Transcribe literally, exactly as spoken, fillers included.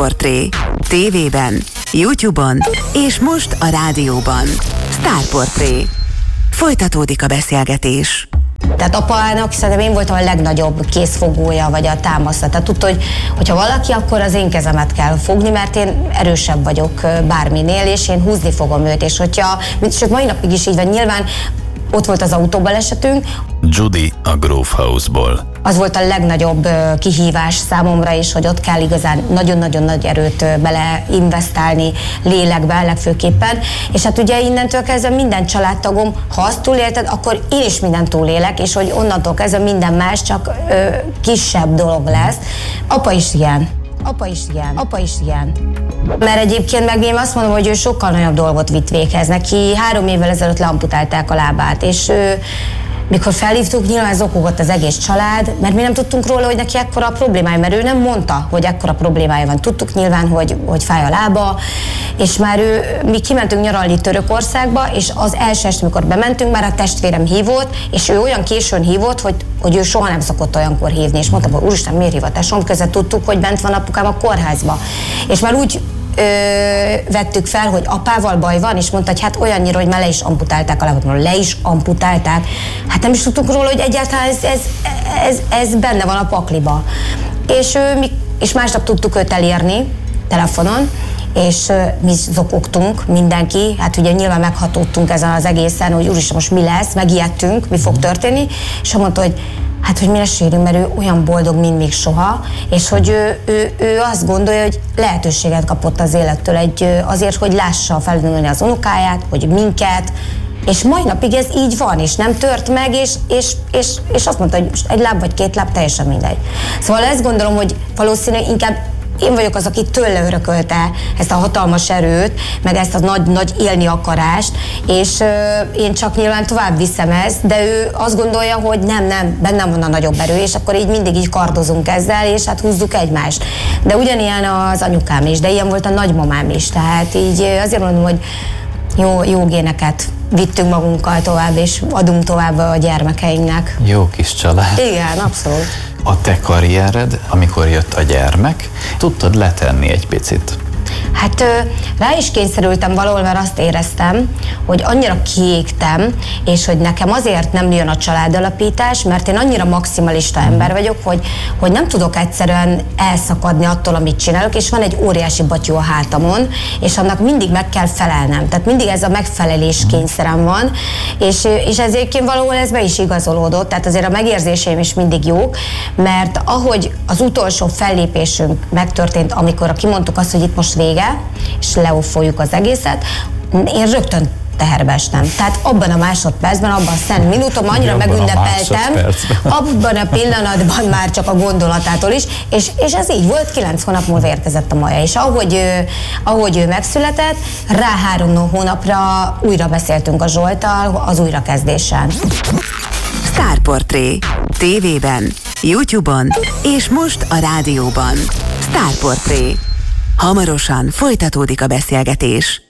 Portré. Tévében, YouTube-on és most a rádióban. Star Portré. Folytatódik a beszélgetés. Tehát apának szerintem én voltam a legnagyobb készfogója, vagy a támasza. Tehát tudta, hogy hogyha valaki, akkor az én kezemet kell fogni, mert én erősebb vagyok bárminél, és én húzni fogom őt. És hogyha, sőt mai napig is így van, nyilván ott volt az autóbalesetünk. Judy a Grove House-ból. Az volt a legnagyobb kihívás számomra is, hogy ott kell igazán nagyon-nagyon nagy erőt beleinvestálni, lélekbe legfőképpen. És hát ugye innentől kezdve minden családtagom, ha azt túlélted, akkor én is mindent túlélek, és hogy onnantól kezdve minden más csak ö, kisebb dolog lesz. Apa is ilyen. Apa is ilyen, apa is ilyen. Mert egyébként meg én azt mondom, hogy ő sokkal nagyobb dolgot vitt véghez. Neki három évvel ezelőtt leamputálták a lábát, és ő, mikor felhívtuk, nyilván zokogott az egész család, mert mi nem tudtunk róla, hogy neki ekkora a problémája, mert ő nem mondta, hogy ekkora problémája van. Tudtuk nyilván, hogy, hogy fáj a lába, és már ő, mi kimentünk nyaralni Törökországba, és az első este, amikor bementünk, már a testvérem hívott, és ő olyan későn hívott, hogy, hogy ő soha nem szokott olyankor hívni, és mondtam, hogy úristen, miért hív a tesóm? Közben tudtuk, hogy bent van apukám a kórházba. És már úgy Ö, vettük fel, hogy apával baj van, és mondta, hogy hát olyannyira, hogy már le is amputálták a lábat, le is amputálták. Hát nem is tudtunk róla, hogy egyáltalán ez, ez, ez, ez benne van a pakliba. És, ö, mi, és másnap tudtuk őt elérni telefonon, és ö, mi zokogtunk, mindenki, hát ugye nyilván meghatódtunk ezen az egészen, hogy úristen, most mi lesz, megijedtünk, mi fog történni, és mondta, hogy hát, hogy mi ne sérünk, mert ő olyan boldog, mint még soha, és hogy ő, ő, ő azt gondolja, hogy lehetőséget kapott az élettől egy, azért, hogy lássa felnőni az unokáját, hogy minket, és mai napig ez így van, és nem tört meg, és, és, és, és azt mondta, hogy most egy láb vagy két láb, teljesen mindegy. Szóval ezt gondolom, hogy valószínűleg inkább én vagyok az, aki tőle örökölte ezt a hatalmas erőt, meg ezt a nagy-nagy élni akarást, és ö, én csak nyilván tovább viszem ezt, de ő azt gondolja, hogy nem, nem, bennem van a nagyobb erő, és akkor így mindig így kardozunk ezzel, és hát húzzuk egymást. De ugyanilyen az anyukám is, de ilyen volt a nagymamám is, tehát így azért mondom, hogy jó, jó géneket vittünk magunkkal tovább, és adunk tovább a gyermekeinknek. Jó kis család. Igen, abszolút. A te karriered, amikor jött a gyermek, tudtad letenni egy picit? Hát rá is kényszerültem valahol, mert azt éreztem, hogy annyira kiégtem, és hogy nekem azért nem jön a családalapítás, mert én annyira maximalista ember vagyok, hogy, hogy nem tudok egyszerűen elszakadni attól, amit csinálok, és van egy óriási batyú a hátamon, és annak mindig meg kell felelnem. Tehát mindig ez a megfelelés kényszerem van, és, és ezért valahol ez be is igazolódott, tehát azért a megérzéseim is mindig jók, mert ahogy az utolsó fellépésünk megtörtént, amikor kimondtuk azt, hogy itt most vége, és leófoljuk az egészet, én rögtön teherbe estem. Tehát abban a másodpercben, abban a szent minutom annyira megünnepeltem, abban a pillanatban már csak a gondolatától is, és, és ez így volt, kilenc hónap múlva érkezett a Maja, és ahogy ő, ahogy ő megszületett, rá három hónapra újra beszéltünk a Zsolttal az újrakezdésen. Star Portré. Tévében, YouTube-on és most a rádióban. Star Portré. Hamarosan folytatódik a beszélgetés.